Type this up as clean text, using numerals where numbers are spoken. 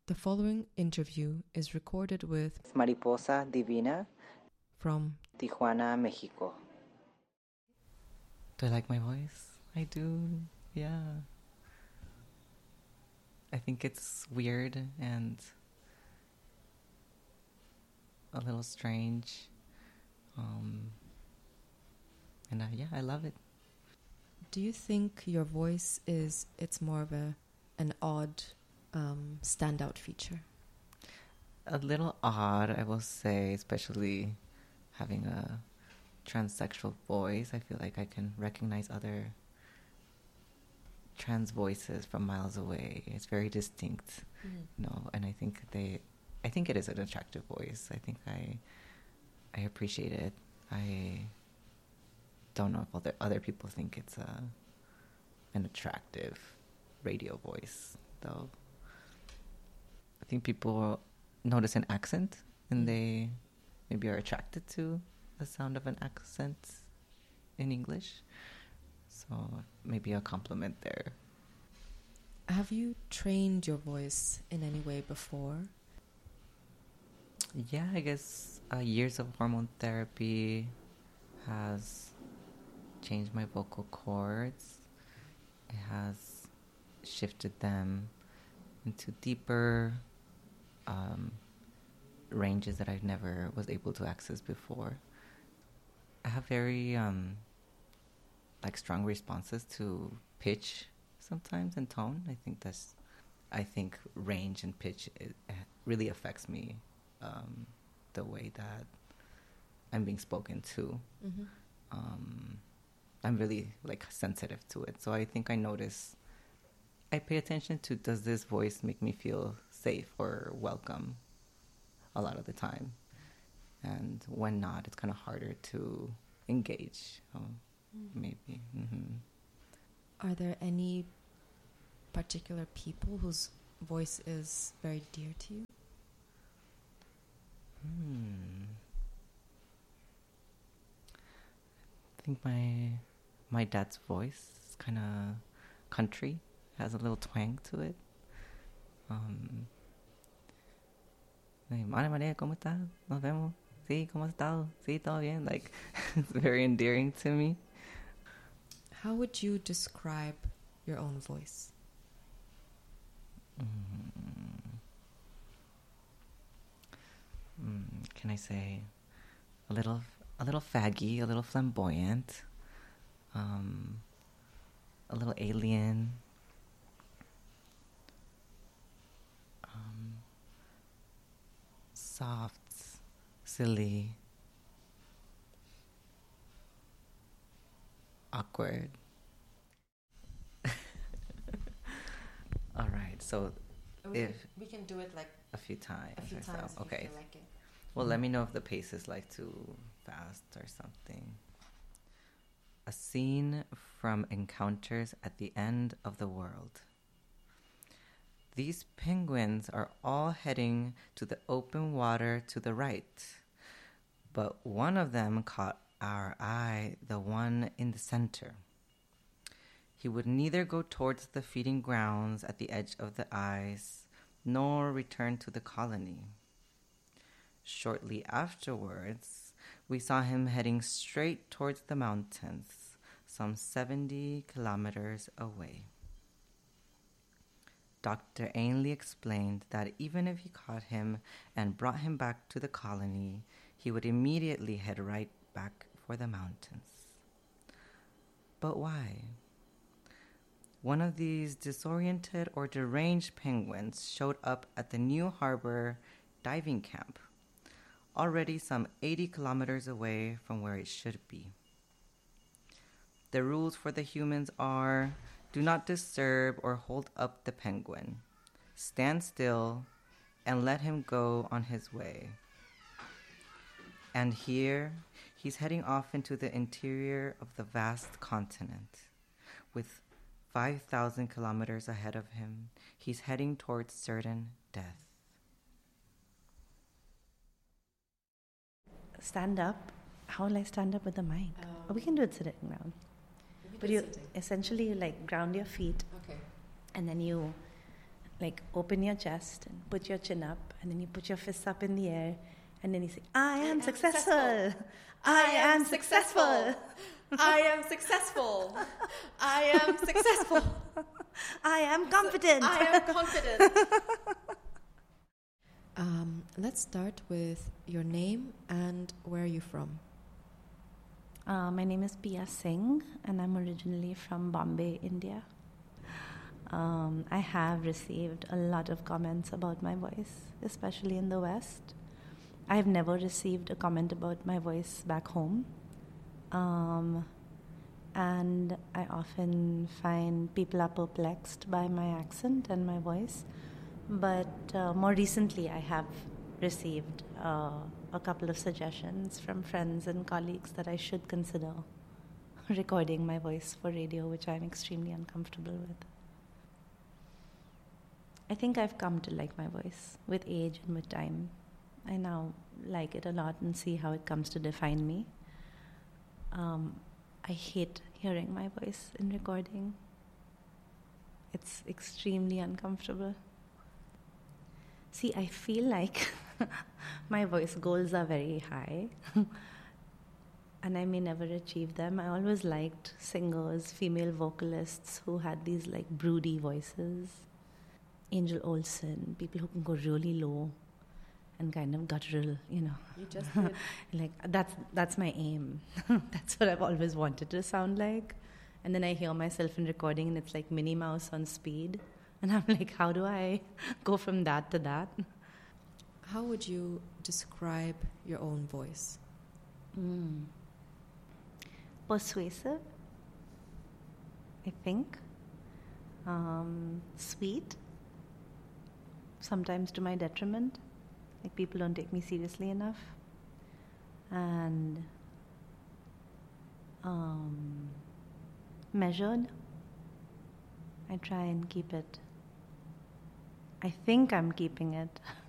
The following interview is recorded with Mariposa Divina from Tijuana, Mexico. Do I like my voice? I do, yeah. I think it's weird and a little strange. And I love it. Do you think your voice it's more of an odd standout feature? A little odd, I will say, especially having a transsexual voice. I feel like I can recognize other trans voices from miles away. It's very distinct, and I think it is an attractive voice. I think I appreciate it. I don't know if other people think it's an attractive radio voice, though. I think people notice an accent and they maybe are attracted to the sound of an accent in English. So maybe a compliment there. Have you trained your voice in any way before? Yeah, I guess years of hormone therapy has changed my vocal cords. It has shifted them into deeper ranges that I never was able to access before. I have very strong responses to pitch sometimes and tone. I think range and pitch it really affects me, the way that I'm being spoken to. I'm really sensitive to it, so I think I pay attention to, does this voice make me feel safe or welcome a lot of the time, and when not, it's kind of harder to engage. Maybe. Are there any particular people whose voice is very dear to you? I think my dad's voice is kind of country, has a little twang to it. Hola María, ¿cómo estás? Nos vemos. Sí, ¿cómo has estado? Sí, todo bien. It's very endearing to me. How would you describe your own voice? Can I say a little faggy, a little flamboyant, a little alien, soft, silly, awkward. All right, so we can do it a few times. Okay. If you feel like it. Well, let me know if the pace is too fast or something. A scene from Encounters at the End of the World. These penguins are all heading to the open water to the right, but one of them caught our eye, the one in the center. He would neither go towards the feeding grounds at the edge of the ice, nor return to the colony. Shortly afterwards, we saw him heading straight towards the mountains, some 70 kilometers away. Dr. Ainley explained that even if he caught him and brought him back to the colony, he would immediately head right back for the mountains. But why? One of these disoriented or deranged penguins showed up at the New Harbor diving camp, already some 80 kilometers away from where it should be. The rules for the humans are: do not disturb or hold up the penguin. Stand still and let him go on his way. And here, he's heading off into the interior of the vast continent. With 5,000 kilometers ahead of him, he's heading towards certain death. Stand up. How will I stand up with the mic? We can do it sitting down. But you essentially ground your feet. Okay. And then you like open your chest and put your chin up, and then you put your fists up in the air, and then you say, I am successful. I am successful. I am successful. I am successful. I am confident. I am confident. Let's start with your name and where are you from? My name is Pia Singh, and I'm originally from Bombay, India. I have received a lot of comments about my voice, especially in the West. I've never received a comment about my voice back home. And I often find people are perplexed by my accent and my voice. But more recently, I have received a couple of suggestions from friends and colleagues that I should consider recording my voice for radio, which I'm extremely uncomfortable with. I think I've come to like my voice with age and with time. I now like it a lot and see how it comes to define me. I hate hearing my voice in recording. It's extremely uncomfortable. See, I feel like my voice goals are very high and I may never achieve them. I always liked singers, female vocalists who had these like broody voices. Angel Olsen, people who can go really low and kind of guttural, you know. You just did. Like that's my aim. That's what I've always wanted to sound like. And then I hear myself in recording and it's like Minnie Mouse on speed. And I'm like, how do I go from that to that? How would you describe your own voice? Persuasive, I think. Sweet. Sometimes to my detriment. Like people don't take me seriously enough. And measured. I try and keep it. I think I'm keeping it